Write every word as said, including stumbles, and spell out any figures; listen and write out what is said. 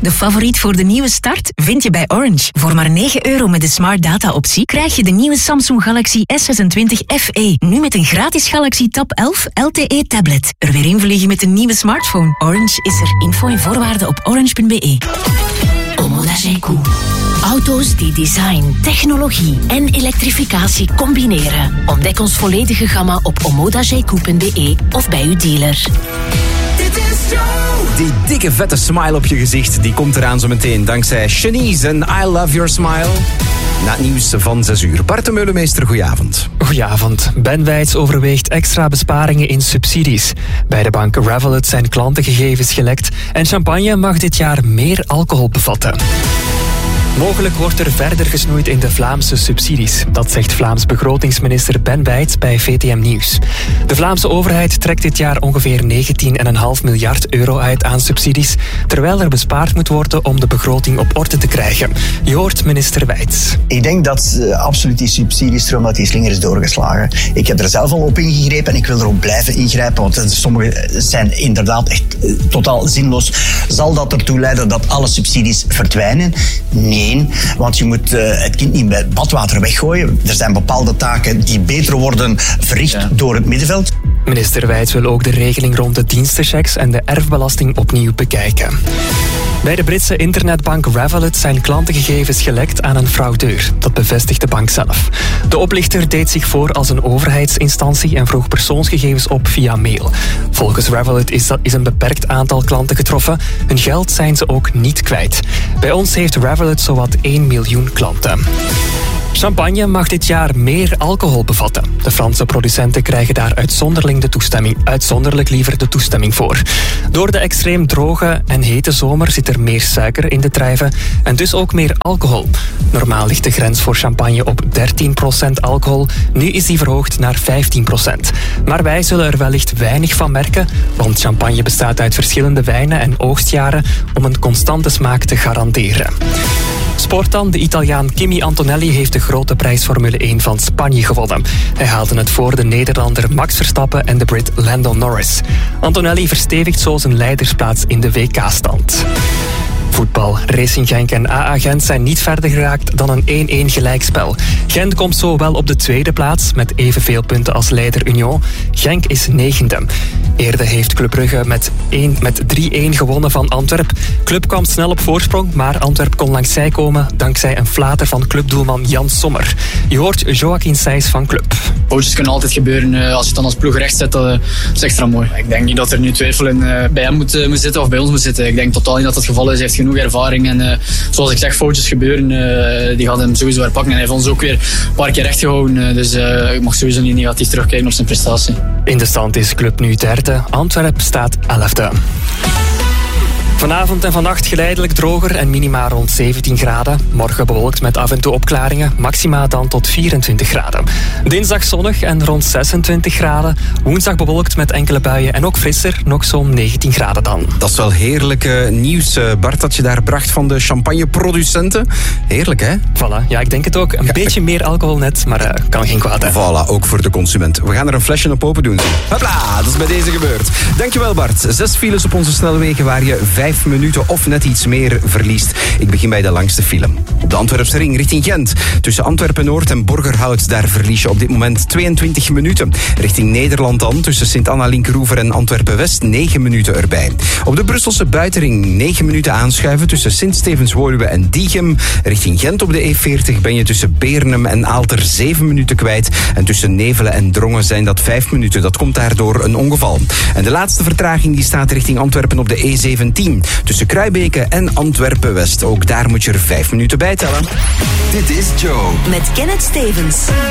De favoriet voor de nieuwe start vind je bij Orange. Voor maar negen euro met de Smart Data optie krijg je de nieuwe Samsung Galaxy S zesentwintig F E. Nu met een gratis Galaxy Tab elf L T E tablet. Er weer invliegen met een nieuwe smartphone. Orange is er. Info en voorwaarden op orange punt b e. Omoda J-Q. Auto's die design, technologie en elektrificatie combineren. Ontdek ons volledige gamma op omoda j q punt b e of bij uw dealer. Die dikke vette smile op je gezicht, die komt eraan zo meteen dankzij Shanice en I Love Your Smile. Na het nieuws van zes uur. Bart de Meulemeester, goedenavond. Goedenavond. Ben Weits overweegt extra besparingen in subsidies. Bij de bank Revolut zijn klantengegevens gelekt en champagne mag dit jaar meer alcohol bevatten. Mogelijk wordt er verder gesnoeid in de Vlaamse subsidies. Dat zegt Vlaams begrotingsminister Ben Weits bij V T M Nieuws. De Vlaamse overheid trekt dit jaar ongeveer negentien komma vijf miljard euro uit aan subsidies, terwijl er bespaard moet worden om de begroting op orde te krijgen. Je hoort minister Weits. Ik denk dat uh, absoluut die subsidiestroom uit die slinger is doorgeslagen. Ik heb er zelf al op ingegrepen en ik wil erop blijven ingrijpen, want sommige zijn inderdaad echt uh, totaal zinloos. Zal dat ertoe leiden dat alle subsidies verdwijnen? Nee. Want je moet uh, het kind niet met badwater weggooien. Er zijn bepaalde taken die beter worden verricht ja. door het middenveld. Minister Weits wil ook de regeling rond de dienstenchecks en de erfbelasting opnieuw bekijken. Bij de Britse internetbank Revolut zijn klantengegevens gelekt aan een fraudeur. Dat bevestigt de bank zelf. De oplichter deed zich voor als een overheidsinstantie en vroeg persoonsgegevens op via mail. Volgens Revolut is, dat, is een beperkt aantal klanten getroffen. Hun geld zijn ze ook niet kwijt. Bij ons heeft Revolut zowat één miljoen klanten. Champagne mag dit jaar meer alcohol bevatten. De Franse producenten krijgen daar uitzonderlijk de toestemming, uitzonderlijk liever de toestemming voor. Door de extreem droge en hete zomer zit er meer suiker in de druiven en dus ook meer alcohol. Normaal ligt de grens voor champagne op dertien procent alcohol. Nu is die verhoogd naar vijftien procent. Maar wij zullen er wellicht weinig van merken, want champagne bestaat uit verschillende wijnen en oogstjaren om een constante smaak te garanderen. Sport dan. De Italiaan Kimi Antonelli heeft de grote prijs Formule één van Spanje gewonnen. Hij haalde het voor de Nederlander Max Verstappen en de Brit Lando Norris. Antonelli verstevigt zo zijn leidersplaats in de W K-stand. Voetbal. Racing Genk en A A Gent zijn niet verder geraakt dan een één-één gelijkspel. Gent komt zo wel op de tweede plaats met evenveel punten als leider Union. Genk is negende. Eerder heeft Club Brugge met, met drie-één gewonnen van Antwerp. Club kwam snel op voorsprong, maar Antwerp kon langs zij komen dankzij een flater van clubdoelman Jan Sommer. Je hoort Joaquin Sijs van Club. Foutjes kunnen altijd gebeuren. Als je het dan als ploeg recht zet, dat is extra mooi. Ik denk niet dat er nu twijfel in bij hem moet, moet zitten of bij ons moet zitten. Ik denk totaal niet dat dat het geval is. Hij heeft genoeg ervaring en uh, zoals ik zeg, foutjes gebeuren. Uh, die gaat hem sowieso herpakken. En hij heeft ons ook weer een paar keer recht gehouden. Uh, dus uh, ik mag sowieso niet negatief terugkijken op zijn prestatie. In de stand is Club nu derde. Antwerp staat elfde. Vanavond en vannacht geleidelijk droger en minima rond zeventien graden. Morgen bewolkt met af en toe opklaringen. Maxima dan tot vierentwintig graden. Dinsdag zonnig en rond zesentwintig graden. Woensdag bewolkt met enkele buien en ook frisser. Nog zo'n negentien graden dan. Dat is wel heerlijk uh, nieuws, uh, Bart, dat je daar bracht van de champagneproducenten. Heerlijk, hè? Voilà, ja, ik denk het ook. Een ja, beetje meer alcohol net, maar uh, kan geen kwaad, hè? Voilà, ook voor de consument. We gaan er een flesje op open doen. Hopla, dat is bij deze gebeurd. Dankjewel, Bart. Zes files op onze snelwegen waar je vijf minuten of net iets meer verliest. Ik begin bij de langste file. Op de Antwerpse ring richting Gent. Tussen Antwerpen-Noord en Borgerhout, daar verlies je op dit moment tweeëntwintig minuten. Richting Nederland dan, tussen Sint-Anna-Linkeroever en Antwerpen-West, negen minuten erbij. Op de Brusselse buitenring negen minuten aanschuiven tussen Sint-Stevens-Woluwe en Diegem. Richting Gent op de E veertig ben je tussen Beernem en Aalter zeven minuten kwijt. En tussen Nevelen en Drongen zijn dat vijf minuten. Dat komt daardoor een ongeval. En de laatste vertraging die staat richting Antwerpen op de E zeventien. Tussen Kruibeke en Antwerpen-West. Ook daar moet je er vijf minuten bij tellen. Dit is Joe. Met Kenneth Stevens.